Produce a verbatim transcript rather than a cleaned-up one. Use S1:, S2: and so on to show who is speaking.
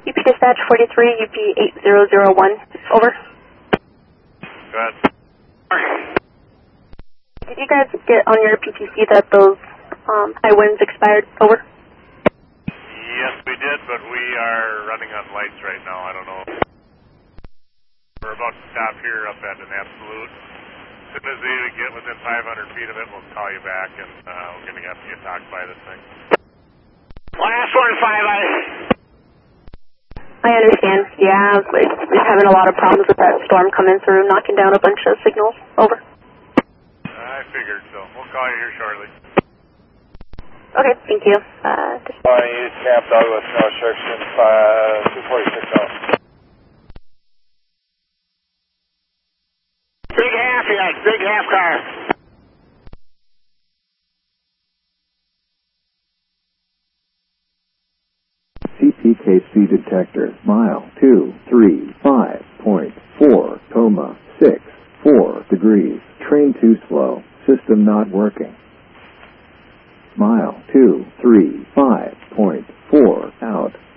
S1: U P Dispatch forty-three, U P eight zero zero one, over.
S2: Go ahead.
S1: Did you guys get on your P T C that those um, high winds expired, over?
S2: Yes, we did, but we are running on lights right now. I don't know. We're about to stop here up at an absolute. As soon as we get within five hundred feet of it, we'll call you back, and uh, we're going to have to get talked by this thing.
S3: Last one, five, I...
S1: I understand. Yeah, we're having a lot of problems with that storm coming through, knocking down a bunch of signals, over.
S2: I figured so. We'll call you here shortly.
S1: Okay, thank you. Uh, just...
S4: Morning, East Camp Douglas, North Sharkston, two forty-six out.
S3: Big half, yeah, big half car.
S5: C P K C detector, mile two three five point four, coma six four degrees, train too slow, system not working. Mile two three five point four, out.